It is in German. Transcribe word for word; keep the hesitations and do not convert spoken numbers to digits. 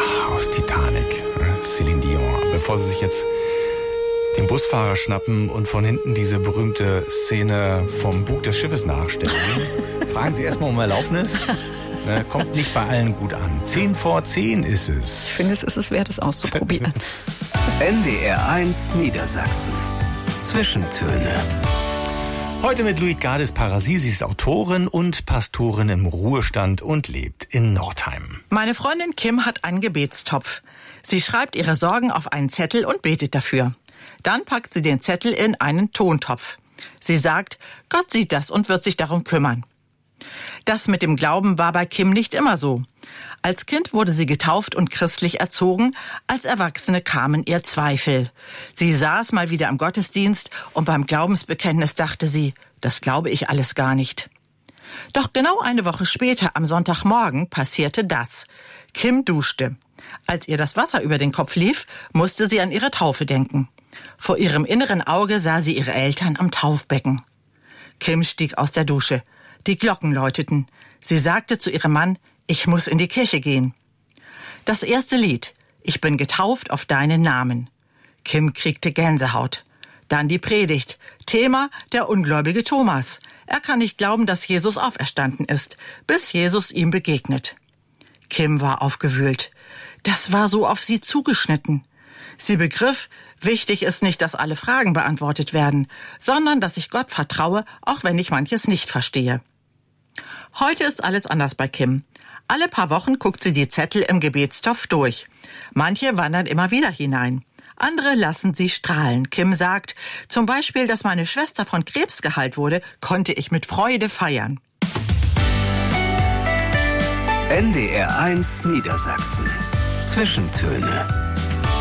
aus Titanic, Céline Dion. Bevor Sie sich jetzt den Busfahrer schnappen und von hinten diese berühmte Szene vom Bug des Schiffes nachstellen, fragen Sie erstmal um Erlaubnis. Ne, kommt nicht bei allen gut an. Zehn vor zehn ist es. Ich finde, es ist es wert, es auszuprobieren. N D R eins Niedersachsen. Zwischentöne. Heute mit Luitgardis Parasi. Sie ist Autorin und Pastorin im Ruhestand und lebt in Nordheim. Meine Freundin Kim hat einen Gebetstopf. Sie schreibt ihre Sorgen auf einen Zettel und betet dafür. Dann packt sie den Zettel in einen Tontopf. Sie sagt, Gott sieht das und wird sich darum kümmern. Das mit dem Glauben war bei Kim nicht immer so. Als Kind wurde sie getauft und christlich erzogen, als Erwachsene kamen ihr Zweifel. Sie saß mal wieder im Gottesdienst und beim Glaubensbekenntnis dachte sie, das glaube ich alles gar nicht. Doch genau eine Woche später, am Sonntagmorgen, passierte das. Kim duschte. Als ihr das Wasser über den Kopf lief, musste sie an ihre Taufe denken. Vor ihrem inneren Auge sah sie ihre Eltern am Taufbecken. Kim stieg aus der Dusche. Die Glocken läuteten. Sie sagte zu ihrem Mann, ich muss in die Kirche gehen. Das erste Lied, ich bin getauft auf deinen Namen. Kim kriegte Gänsehaut. Dann die Predigt. Thema, der ungläubige Thomas. Er kann nicht glauben, dass Jesus auferstanden ist, bis Jesus ihm begegnet. Kim war aufgewühlt. Das war so auf sie zugeschnitten. Sie begriff, wichtig ist nicht, dass alle Fragen beantwortet werden, sondern dass ich Gott vertraue, auch wenn ich manches nicht verstehe. Heute ist alles anders bei Kim. Alle paar Wochen guckt sie die Zettel im Gebetstopf durch. Manche wandern immer wieder hinein. Andere lassen sie strahlen. Kim sagt, zum Beispiel, dass meine Schwester von Krebs geheilt wurde, konnte ich mit Freude feiern. N D R eins Niedersachsen. Zwischentöne.